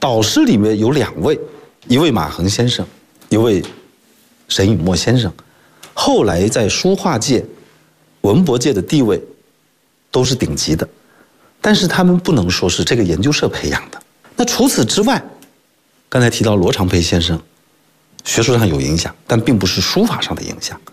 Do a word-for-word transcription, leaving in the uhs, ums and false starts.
导师里面有两位，一位马衡先生，一位沈尹默先生，后来在书画界、文博界的地位都是顶级的，但是他们不能说是这个研究社培养的。那除此之外，刚才提到罗长培先生，学术上有影响，但并不是书法上的影响。